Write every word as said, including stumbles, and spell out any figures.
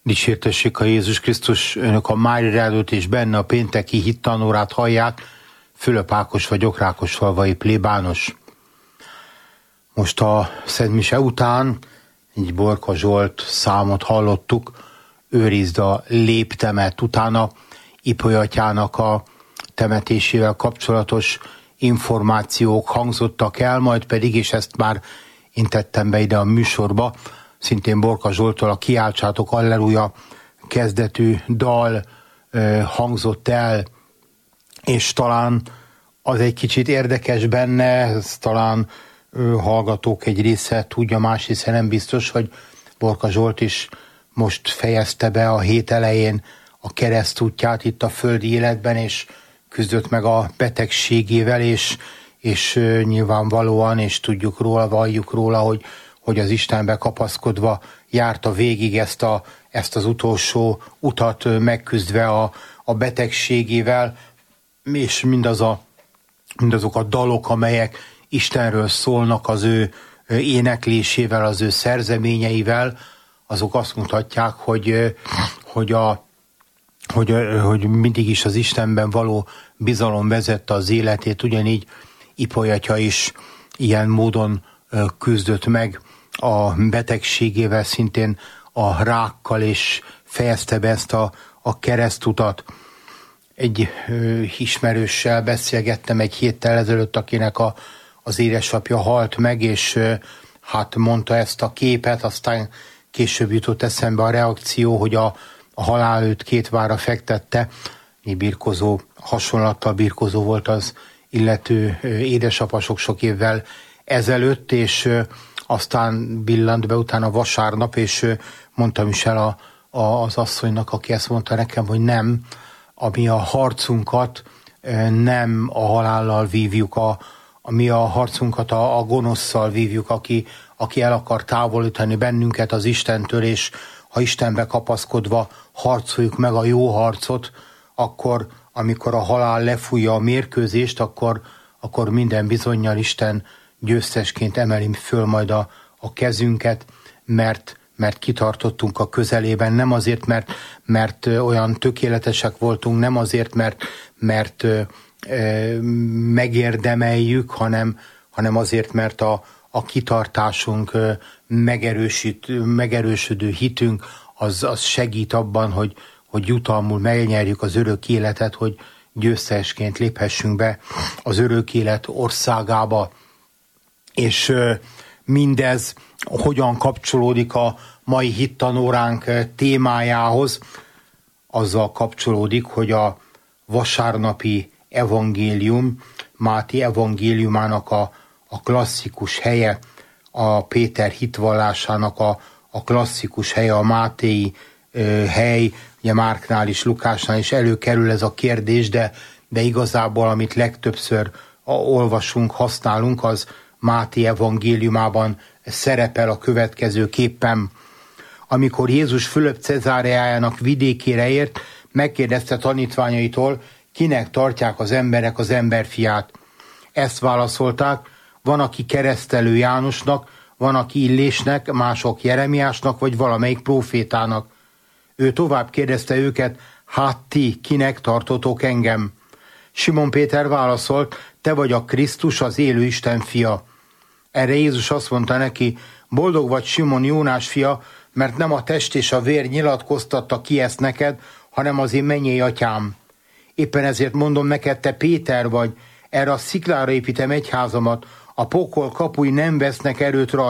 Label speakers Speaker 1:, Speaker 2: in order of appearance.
Speaker 1: Dicsértessék a Jézus Krisztus, önök a Mária Rádiót és benne a pénteki hittanórát hallják. Fülöp Ákos vagyok, Rákosfalvai plébános. Most a Szent Mise után egy Borka Zsolt számot hallottuk, őrizd a léptemet, utána Ipoly atyának a temetésével kapcsolatos információk hangzottak el, majd pedig, és ezt már én tettem be ide a műsorba, szintén Borka Zsolttól a Kiáltsátok Alleluja kezdetű dal ö, hangzott el, és talán az egy kicsit érdekes benne, ez talán ö, hallgatók egy része tudja, más része nem biztos, hogy Borka Zsolt is most fejezte be a hét elején a keresztútját itt a földi életben, és küzdött meg a betegségével, és, és ö, nyilvánvalóan, és tudjuk róla, valljuk róla, hogy hogy az Istenbe kapaszkodva járta végig ezt, a, ezt az utolsó utat megküzdve a, a betegségével, és mindaz a, mindazok a dalok, amelyek Istenről szólnak az ő éneklésével, az ő szerzeményeivel, azok azt mutatják, hogy, hogy, a, hogy, hogy mindig is az Istenben való bizalom vezette az életét, ugyanígy Ipoly atya is ilyen módon küzdött meg a betegségével, szintén a rákkal, és fejezte be ezt a, a keresztutat. Egy ö, ismerőssel beszélgettem egy héttel ezelőtt, akinek a, az édesapja halt meg, és ö, hát mondta ezt a képet, aztán később jutott eszembe a reakció, hogy a, a halál őt két vára fektette, egy birkozó, hasonlattal birkozó volt az illető ö, édesapa sok-sok évvel ezelőtt, és ö, aztán billant be utána vasárnap, és mondtam is el a, a, az asszonynak, aki ezt mondta nekem, hogy nem, ami a harcunkat nem a halállal vívjuk, a, ami a harcunkat a, a gonoszszal vívjuk, aki, aki el akar távolítani bennünket az Istentől, és ha Istenbe kapaszkodva harcoljuk meg a jó harcot, akkor amikor a halál lefújja a mérkőzést, akkor, akkor minden bizonnyal Isten győztesként emelim föl majd a, a kezünket, mert, mert kitartottunk a közelében, nem azért, mert, mert olyan tökéletesek voltunk, nem azért, mert, mert ö, ö, megérdemeljük, hanem, hanem azért, mert a, a kitartásunk, ö, megerősít, megerősödő hitünk, az, az segít abban, hogy, hogy jutalmul megnyerjük az örök életet, hogy győztesként léphessünk be az örök élet országába. És mindez hogyan kapcsolódik a mai hittanóránk témájához? Azzal kapcsolódik, hogy a vasárnapi evangélium, Máté evangéliumának a, a klasszikus helye, a Péter hitvallásának a, a klasszikus helye, a mátéi ö, hely, ugye Márknál is, Lukásnál is előkerül ez a kérdés, de, de igazából, amit legtöbbször a, olvasunk, használunk, az Máté evangéliumában szerepel a következő képpen. Amikor Jézus Fülöp Cezáreájának vidékére ért, megkérdezte tanítványaitól, kinek tartják az emberek az emberfiát. Ezt válaszolták, van, aki keresztelő Jánosnak, van, aki Illésnek, mások Jeremiásnak, vagy valamelyik prófétának. Ő tovább kérdezte őket, hát ti, kinek tartotok engem? Simon Péter válaszolt, te vagy a Krisztus, az élő Isten fia. Erre Jézus azt mondta neki, boldog vagy Simon, Jónás fia, mert nem a test és a vér nyilatkoztatta ki ezt neked, hanem az én mennyei atyám. Éppen ezért mondom neked, te Péter vagy, erre a sziklára építem egyházamat, a pokol kapui nem vesznek erőt rajta.